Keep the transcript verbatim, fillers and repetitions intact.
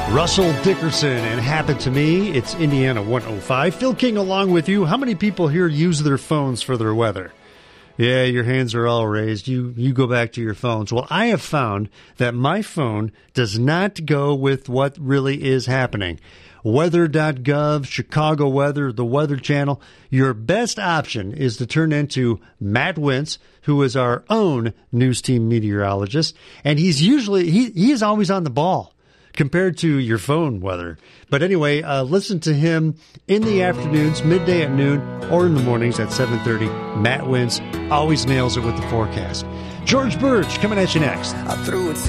Russell Dickerson and Happen to Me. It's Indiana one oh five. Phil King along with you. How many people here use their phones for their weather? Yeah, your hands are all raised. You you go back to your phones. Well, I have found that my phone does not go with what really is happening. Weather dot gov, Chicago Weather, the Weather Channel. Your best option is to turn into Matt Wentz, who is our own news team meteorologist, and he's usually he he is always on the ball compared to your phone weather. But anyway, uh, listen to him in the afternoons, midday at noon, or in the mornings at seven thirty. Matt Wentz always nails it with the forecast. George Burge coming at you next. I threw it